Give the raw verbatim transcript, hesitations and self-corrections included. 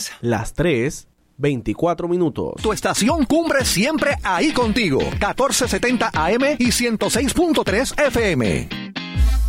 es las tres, veinticuatro minutos. Tu estación Cumbre siempre ahí contigo. catorce setenta A M y ciento seis punto tres F M.